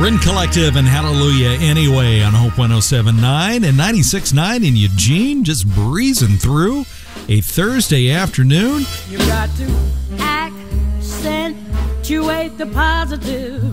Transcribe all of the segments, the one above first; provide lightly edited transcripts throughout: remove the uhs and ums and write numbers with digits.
Rin Collective and Hallelujah Anyway on Hope 107.9 and 96.9 in Eugene, just breezing through a Thursday afternoon. You got to accentuate the positive,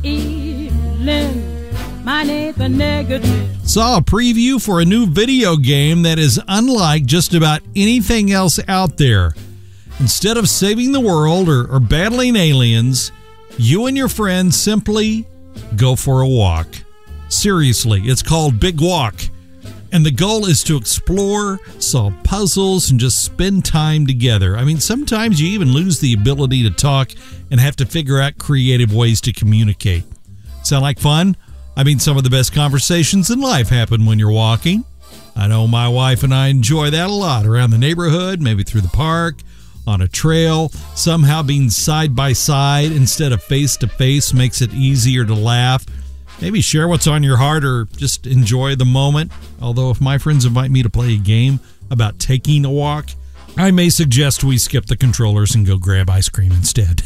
eliminate the negative. Saw a preview for a new video game that is unlike just about anything else out there. Instead of saving the world or battling aliens, you and your friends simply go for a walk. Seriously, it's called Big Walk. And the goal is to explore, solve puzzles, and just spend time together. I mean, sometimes you even lose the ability to talk and have to figure out creative ways to communicate. Sound like fun? I mean, some of the best conversations in life happen when you're walking. I know my wife and I enjoy that a lot around the neighborhood, maybe through the park, on a trail. Somehow being side by side instead of face to face makes it easier to laugh. Maybe share what's on your heart or just enjoy the moment. Although if my friends invite me to play a game about taking a walk, I may suggest we skip the controllers and go grab ice cream instead.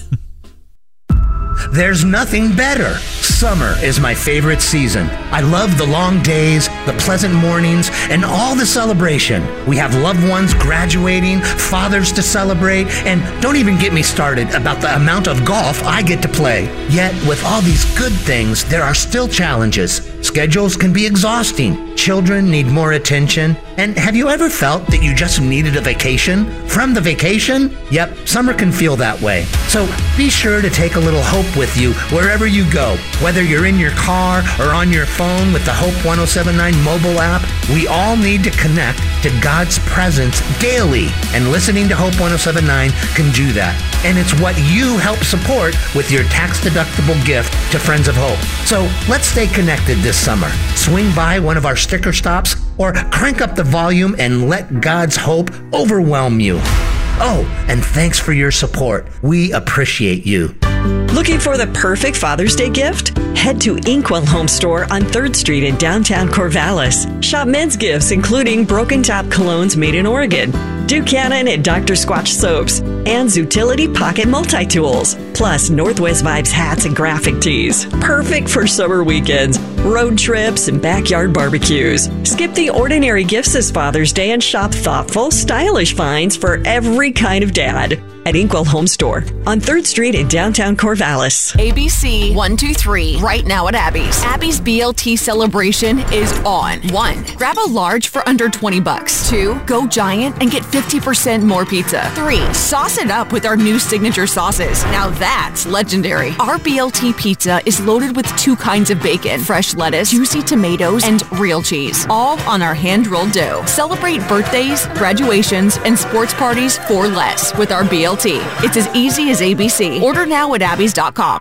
There's nothing better. Summer is my favorite season. I love the long days, the pleasant mornings, and all the celebration. We have loved ones graduating, fathers to celebrate, and don't even get me started about the amount of golf I get to play. Yet, with all these good things, there are still challenges. Schedules can be exhausting. Children need more attention. And have you ever felt that you just needed a vacation from the vacation? Yep, summer can feel that way. So be sure to take a little hope with you wherever you go. Whether you're in your car or on your phone with the Hope 107.9 mobile app, we all need to connect to God's presence daily. And listening to Hope 107.9 can do that. And it's what you help support with your tax-deductible gift to Friends of Hope. So let's stay connected this summer. Swing by one of our sticker stops or crank up the volume and let God's hope overwhelm you. Oh, and thanks for your support. We appreciate you. Looking for the perfect Father's Day gift? Head to Inkwell Home Store on 3rd Street in downtown Corvallis. Shop men's gifts, including Broken Top colognes made in Oregon, Duke Cannon and Dr. Squatch soaps, and Zutility Pocket Multi-Tools, plus Northwest Vibes hats and graphic tees. Perfect for summer weekends, road trips, and backyard barbecues. Skip the ordinary gifts this Father's Day and shop thoughtful, stylish finds for every kind of dad at Inkwell Home Store on 3rd Street in downtown Corvallis. ABC 123 right now at Abby's. Abby's BLT celebration is on. 1. Grab a large for under $20. 2. Go giant and get 50% more pizza. 3. Sauce it up with our new signature sauces. Now that's legendary. Our BLT pizza is loaded with 2 kinds of bacon, fresh lettuce, juicy tomatoes, and real cheese, all on our hand-rolled dough. Celebrate birthdays, graduations, and sports parties for less with our BLT. It's as easy as ABC. Order now at abbys.com.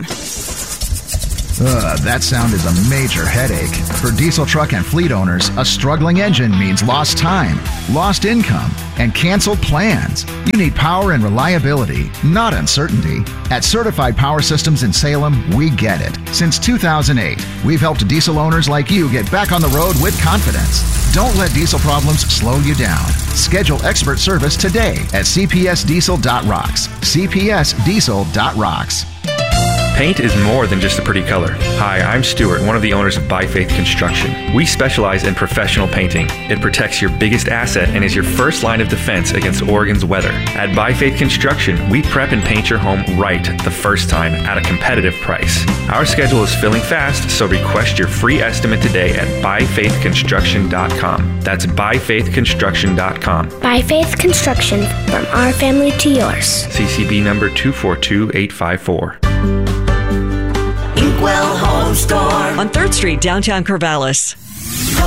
That sound is a major headache. For diesel truck and fleet owners, a struggling engine means lost time, lost income, and canceled plans. You need power and reliability, not uncertainty. At Certified Power Systems in Salem, we get it. Since 2008, we've helped diesel owners like you get back on the road with confidence. Don't let diesel problems slow you down. Schedule expert service today at cpsdiesel.rocks. cpsdiesel.rocks. Paint is more than just a pretty color. Hi, I'm Stuart, one of the owners of By Faith Construction. We specialize in professional painting. It protects your biggest asset and is your first line of defense against Oregon's weather. At By Faith Construction, we prep and paint your home right the first time at a competitive price. Our schedule is filling fast, so request your free estimate today at byfaithconstruction.com. That's byfaithconstruction.com. By Faith Construction, from our family to yours. CCB number 242854. Inkwell Home Store on 3rd Street, downtown Corvallis.